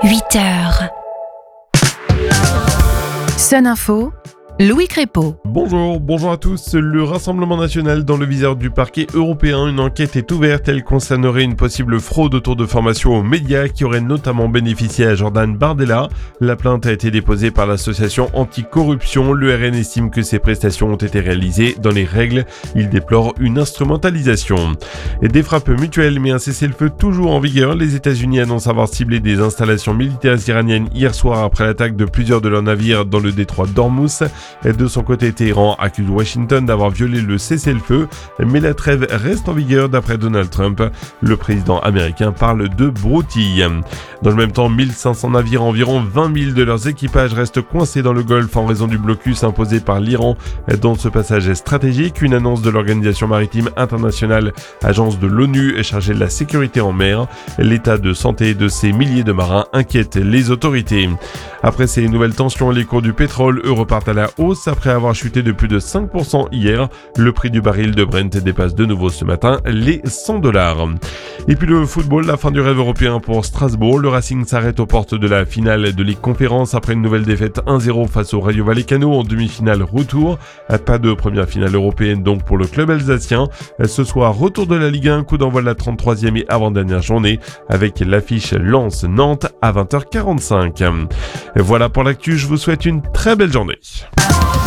8h. Sun Info, Louis Crépeau. Bonjour à tous. Le Rassemblement national dans le viseur du parquet européen. Une enquête est ouverte. Elle concernerait une possible fraude autour de formations aux médias qui aurait notamment bénéficié à Jordan Bardella. La plainte a été déposée par l'association anticorruption. Le RN estime que ces prestations ont été réalisées dans les règles. Il déplore une instrumentalisation. Et des frappes mutuelles, mais un cessez-le-feu toujours en vigueur. Les États-Unis annoncent avoir ciblé des installations militaires iraniennes hier soir après l'attaque de plusieurs de leurs navires dans le détroit d'Ormuz. De son côté, Téhéran accuse Washington d'avoir violé le cessez-le-feu, mais la trêve reste en vigueur d'après Donald Trump. Le président américain parle de broutille. Dans le même temps, 1500 navires, environ 20 000 de leurs équipages restent coincés dans le Golfe en raison du blocus imposé par l'Iran, dont ce passage est stratégique. Une annonce de l'Organisation maritime internationale, agence de l'ONU chargée de la sécurité en mer. L'état de santé de ces milliers de marins inquiète les autorités. Après ces nouvelles tensions, les cours du pétrole repartent à la hausse après avoir chuté de plus de 5% hier. Le prix du baril de Brent dépasse de nouveau ce matin les $100. Et puis le football, la fin du rêve européen pour Strasbourg. Le Racing s'arrête aux portes de la finale de Ligue Conférence après une nouvelle défaite 1-0 face au Rayo Vallecano en demi-finale retour. Pas de première finale européenne donc pour le club alsacien. Ce soir, retour de la Ligue 1, coup d'envoi de la 33e et avant-dernière journée avec l'affiche Lens-Nantes à 20h45. Voilà pour l'actu, je vous souhaite une très belle journée.